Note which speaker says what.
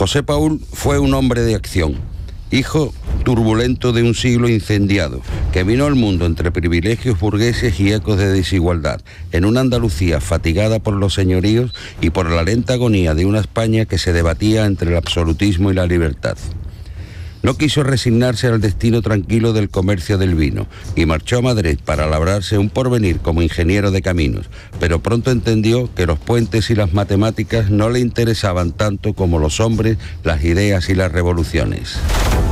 Speaker 1: José Paúl fue un hombre de acción, hijo turbulento de un siglo incendiado, que vino al mundo entre privilegios burgueses y ecos de desigualdad, en una Andalucía fatigada por los señoríos y por la lenta agonía de una España que se debatía entre el absolutismo y la libertad. No quiso resignarse al destino tranquilo del comercio del vino y marchó a Madrid para labrarse un porvenir como ingeniero de caminos, pero pronto entendió que los puentes y las matemáticas no le interesaban tanto como los hombres, las ideas y las revoluciones.